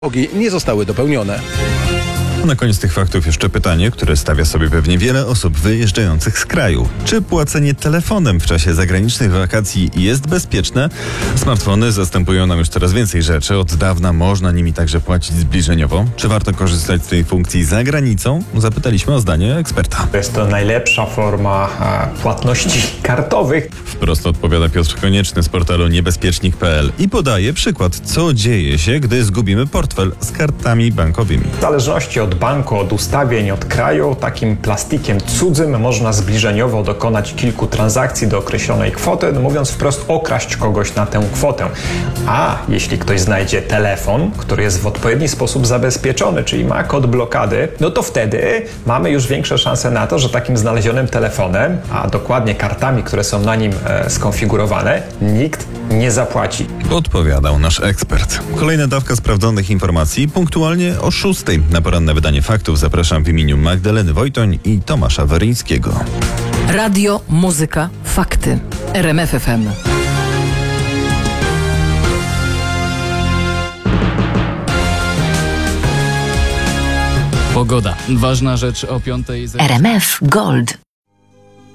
Wymogi nie zostały dopełnione. Na koniec tych faktów jeszcze pytanie, które stawia sobie pewnie wiele osób wyjeżdżających z kraju. Czy płacenie telefonem w czasie zagranicznych wakacji jest bezpieczne? Smartfony zastępują nam już coraz więcej rzeczy. Od dawna można nimi także płacić zbliżeniowo. Czy warto korzystać z tej funkcji za granicą? Zapytaliśmy o zdanie eksperta. Jest to najlepsza forma płatności kartowych. Wprost odpowiada Piotr Konieczny z portalu niebezpiecznik.pl i podaje przykład, co dzieje się, gdy zgubimy portfel z kartami bankowymi. W zależności od banku, od ustawień, od kraju, takim plastikiem cudzym można zbliżeniowo dokonać kilku transakcji do określonej kwoty, mówiąc wprost, okraść kogoś na tę kwotę. A jeśli ktoś znajdzie telefon, który jest w odpowiedni sposób zabezpieczony, czyli ma kod blokady, no to wtedy mamy już większe szanse na to, że takim znalezionym telefonem, a dokładnie kartami, które są na nim skonfigurowane, nikt nie zapłaci. Odpowiadał nasz ekspert. Kolejna dawka sprawdzonych informacji punktualnie o 6:00. Na poranne wydanie faktów zapraszam w imieniu Magdaleny Wojtoń i Tomasza Weryńskiego. Radio, muzyka, fakty. RMF FM. Pogoda. Ważna rzecz o 5:00. RMF Gold.